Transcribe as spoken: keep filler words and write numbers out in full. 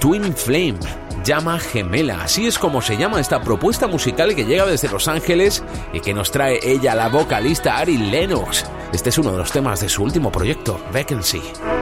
Twin Flame, llama gemela. Así es como se llama esta propuesta musical que llega desde Los Ángeles y que nos trae ella, la vocalista Ari Lennox. Este es uno de los temas de su último proyecto, Vacancy.